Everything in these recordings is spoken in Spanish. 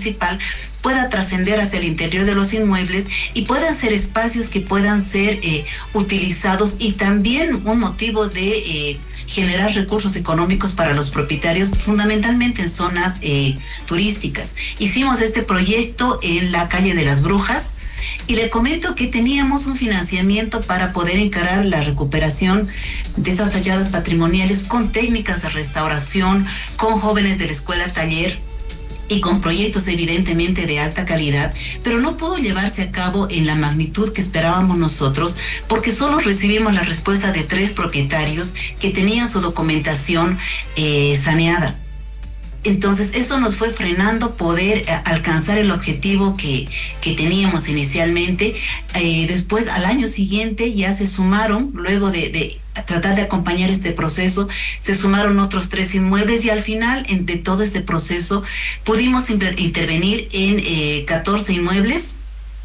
municipal pueda trascender hacia el interior de los inmuebles y puedan ser espacios que puedan ser utilizados, y también un motivo de generar recursos económicos para los propietarios, fundamentalmente en zonas turísticas. Hicimos este proyecto en la calle de las Brujas, y le comento que teníamos un financiamiento para poder encarar la recuperación de estas fachadas patrimoniales con técnicas de restauración, con jóvenes de la escuela taller y con proyectos evidentemente de alta calidad, pero no pudo llevarse a cabo en la magnitud que esperábamos nosotros, porque solo recibimos la respuesta de 3 propietarios que tenían su documentación saneada. Entonces eso nos fue frenando poder alcanzar el objetivo que teníamos inicialmente. Después, al año siguiente, ya se sumaron, luego de tratar de acompañar este proceso, se sumaron otros 3 inmuebles, y al final de todo este proceso pudimos intervenir en 14 inmuebles.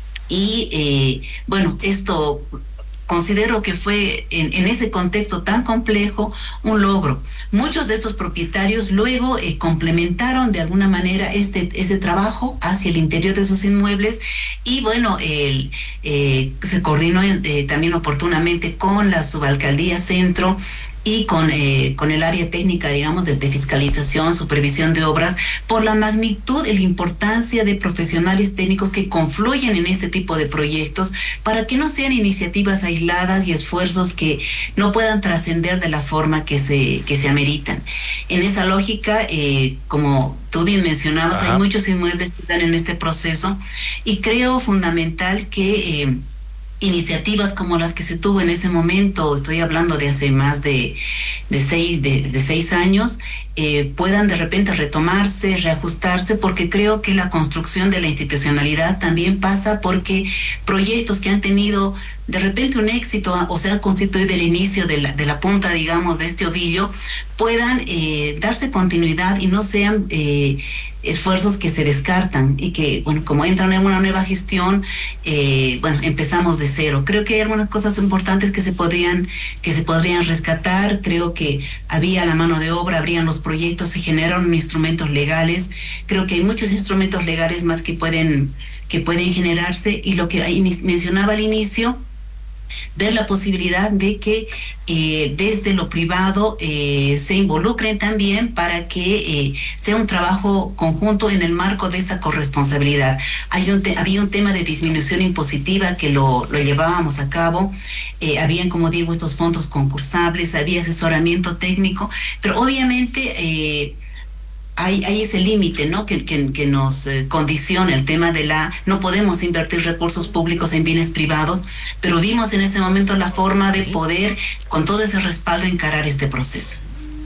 Y bueno, esto considero que fue en ese contexto tan complejo un logro. Muchos de estos propietarios luego complementaron de alguna manera este trabajo hacia el interior de sus inmuebles, y bueno, se coordinó también oportunamente con la Subalcaldía Centro y con el área técnica, digamos, de fiscalización, supervisión de obras, por la magnitud y la importancia de profesionales técnicos que confluyen en este tipo de proyectos, para que no sean iniciativas aisladas y esfuerzos que no puedan trascender de la forma que se ameritan. En esa lógica, como tú bien mencionabas, hay muchos inmuebles que están en este proceso, y creo fundamental que iniciativas como las que se tuvo en ese momento, estoy hablando de hace más de 6 años, puedan de repente retomarse, reajustarse, porque creo que la construcción de la institucionalidad también pasa porque proyectos que han tenido de repente un éxito o se han constituido el inicio de la punta, digamos, de este ovillo, puedan darse continuidad y no sean esfuerzos que se descartan, y que, bueno, como entran en una nueva gestión, bueno, empezamos de cero. Creo que hay algunas cosas importantes que se podrían rescatar. Creo que había la mano de obra, habrían los proyectos, se generaron instrumentos legales. Creo que hay muchos instrumentos legales más que pueden generarse, y lo que mencionaba al inicio, ver la posibilidad de que desde lo privado se involucren también, para que sea un trabajo conjunto en el marco de esta corresponsabilidad. Había un tema de disminución impositiva que lo llevábamos a cabo, habían, como digo, estos fondos concursables, había asesoramiento técnico, pero obviamente hay ese límite, ¿no? Que nos condiciona el tema de no podemos invertir recursos públicos en bienes privados, pero vimos en ese momento la forma de poder, con todo ese respaldo, encarar este proceso.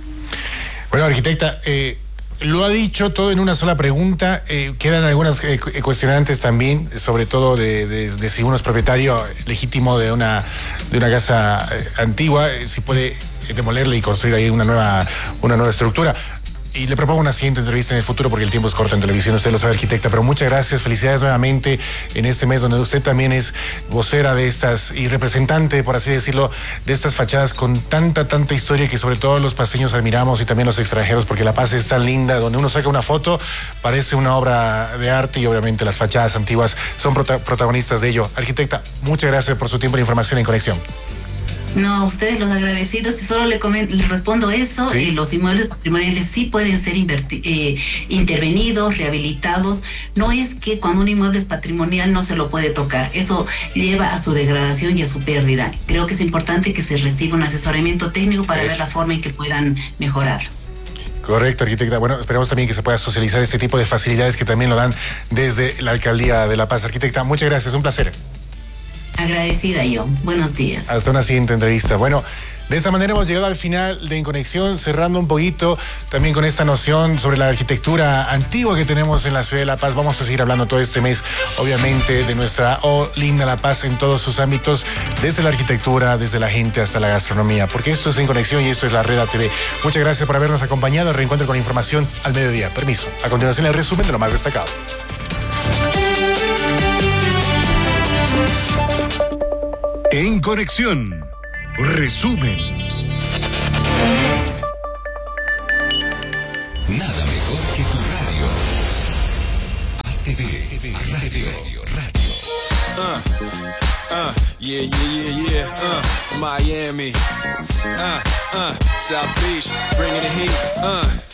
Bueno, arquitecta, lo ha dicho todo en una sola pregunta. Quedan algunas cuestionantes también, sobre todo de si uno es propietario legítimo de una casa antigua, si puede demolerla y construir ahí una nueva estructura. Y le propongo una siguiente entrevista en el futuro, porque el tiempo es corto en televisión, usted lo sabe, arquitecta, pero muchas gracias, felicidades nuevamente en este mes donde usted también es vocera de estas y representante, por así decirlo, de estas fachadas con tanta historia, que sobre todo los paseños admiramos, y también los extranjeros, porque La Paz es tan linda, donde uno saca una foto, parece una obra de arte, y obviamente las fachadas antiguas son protagonistas de ello. Arquitecta, muchas gracias por su tiempo de información en Conexión. No, a ustedes los agradecidos, y solo les respondo eso. ¿Sí? Los inmuebles patrimoniales sí pueden ser intervenidos, rehabilitados. No es que cuando un inmueble es patrimonial no se lo puede tocar, eso lleva a su degradación y a su pérdida. Creo que es importante que se reciba un asesoramiento técnico para ver la forma en que puedan mejorarlos. Correcto, arquitecta. Bueno, esperamos también que se pueda socializar este tipo de facilidades que también lo dan desde la Alcaldía de La Paz. Arquitecta, muchas gracias, un placer. Agradecida yo. Buenos días. Hasta una siguiente entrevista. Bueno, de esta manera hemos llegado al final de En Conexión, cerrando un poquito también con esta noción sobre la arquitectura antigua que tenemos en la ciudad de La Paz. Vamos a seguir hablando todo este mes, obviamente, de nuestra linda La Paz en todos sus ámbitos, desde la arquitectura, desde la gente hasta la gastronomía, porque esto es En Conexión y esto es la Red ATV. Muchas gracias por habernos acompañado. Reencuentro con información al mediodía. Permiso. A continuación, el resumen de lo más destacado. En Conexión, resumen. Nada mejor que tu radio. TV, radio. Miami, South Beach, bringing the heat,